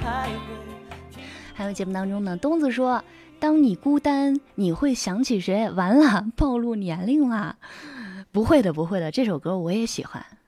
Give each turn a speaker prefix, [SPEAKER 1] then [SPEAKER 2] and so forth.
[SPEAKER 1] 还有节目当中呢，东子说，当你孤单你会想起谁？完了，暴露年龄啦。不会的不会的，这首歌我也喜欢。